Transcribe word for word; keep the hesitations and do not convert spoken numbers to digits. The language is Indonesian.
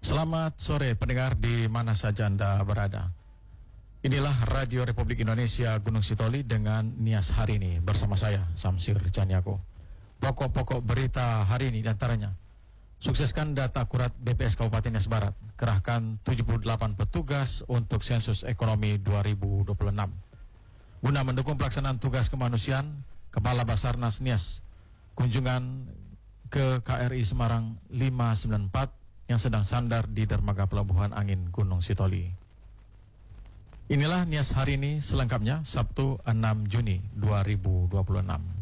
Selamat sore pendengar di mana saja Anda berada. Inilah Radio Republik Indonesia Gunung Sitoli dengan Nias hari ini bersama saya Samsir Caniago. Pokok-pokok berita hari ini diantaranya: sukseskan data akurat B P S Kabupaten Nias Barat, kerahkan tujuh puluh delapan petugas untuk sensus ekonomi dua ribu dua puluh enam. Guna mendukung pelaksanaan tugas kemanusiaan, Kepala Basarnas Nias kunjungan ke K R I Semarang lima sembilan empat yang sedang sandar di dermaga Pelabuhan Angin Gunung Sitoli. Inilah Nias hari ini selengkapnya, Sabtu enam Juni dua ribu dua puluh enam.